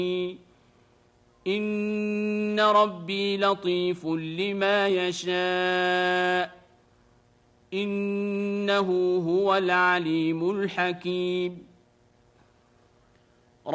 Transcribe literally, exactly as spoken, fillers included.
إن ربي لطيف لما يشاء إنه هو العليم الحكيم